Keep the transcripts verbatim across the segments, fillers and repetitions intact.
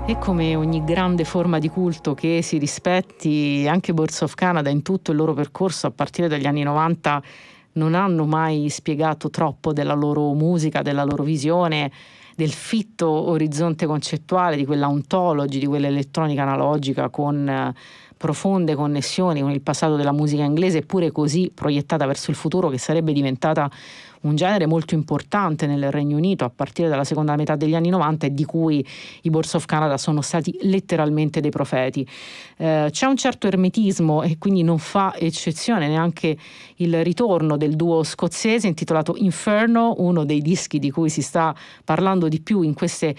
E come ogni grande forma di culto che si rispetti, anche Boards of Canada in tutto il loro percorso a partire dagli anni novanta non hanno mai spiegato troppo della loro musica, della loro visione, del fitto orizzonte concettuale, di quella ontology, di quell'elettronica analogica con eh, profonde connessioni con il passato della musica inglese, eppure così proiettata verso il futuro, che sarebbe diventata un genere molto importante nel Regno Unito a partire dalla seconda metà degli anni novanta e di cui i Boards of Canada sono stati letteralmente dei profeti. Eh, c'è un certo ermetismo e quindi non fa eccezione neanche il ritorno del duo scozzese intitolato Inferno, uno dei dischi di cui si sta parlando di più in queste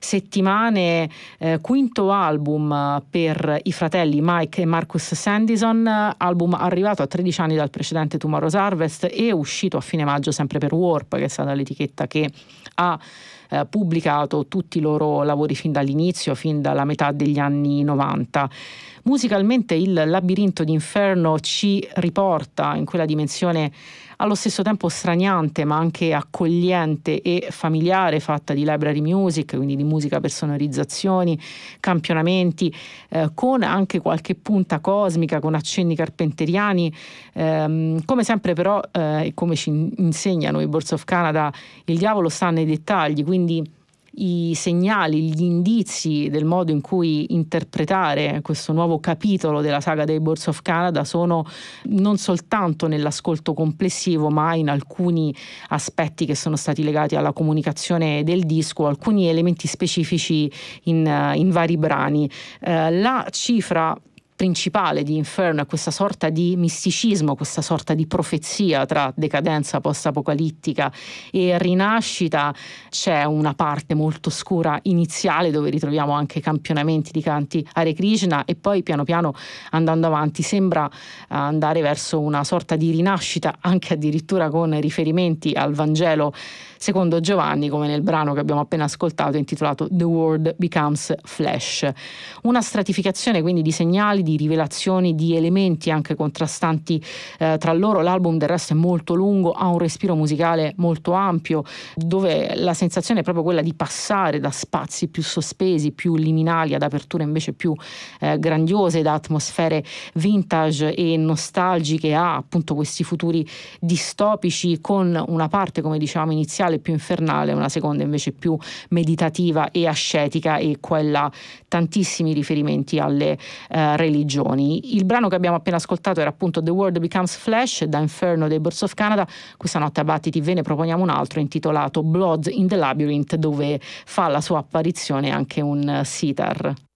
settimane, eh, quinto album per i fratelli Mike e Marcus Sandison, album arrivato a tredici anni dal precedente Tomorrow's Harvest e uscito a fine maggio sempre per Warp, che è stata l'etichetta che ha eh, pubblicato tutti i loro lavori fin dall'inizio, fin dalla metà degli anni novanta. Musicalmente il labirinto di Inferno ci riporta in quella dimensione allo stesso tempo straniante ma anche accogliente e familiare, fatta di library music, quindi di musica per sonorizzazioni, campionamenti, eh, con anche qualche punta cosmica, con accenni carpenteriani. Ehm, come sempre però, eh, e come ci insegnano i Boards of Canada, il diavolo sta nei dettagli, quindi i segnali, gli indizi del modo in cui interpretare questo nuovo capitolo della saga dei Boards of Canada sono non soltanto nell'ascolto complessivo, ma in alcuni aspetti che sono stati legati alla comunicazione del disco, alcuni elementi specifici in, in vari brani. Eh, la cifra principale di Inferno è questa sorta di misticismo, questa sorta di profezia tra decadenza post-apocalittica e rinascita. C'è una parte molto scura iniziale dove ritroviamo anche campionamenti di canti Hare Krishna e poi piano piano, andando avanti, sembra andare verso una sorta di rinascita, anche addirittura con riferimenti al Vangelo secondo Giovanni, come nel brano che abbiamo appena ascoltato intitolato The Word Becomes Flesh. Una stratificazione quindi di segnali, di rivelazioni, di elementi anche contrastanti eh, tra loro. L'album del resto è molto lungo, ha un respiro musicale molto ampio, dove la sensazione è proprio quella di passare da spazi più sospesi, più liminali, ad aperture invece più eh, grandiose, da atmosfere vintage e nostalgiche a appunto questi futuri distopici, con una parte, come dicevamo, iniziale più infernale, una seconda invece più meditativa e ascetica, e quella tantissimi riferimenti alle eh, religioni. Il brano che abbiamo appena ascoltato era appunto The Word Becomes Flesh, da Inferno dei Boards of Canada. Questa notte a Battiti ve ne proponiamo un altro intitolato Blood in the Labyrinth, dove fa la sua apparizione anche un sitar.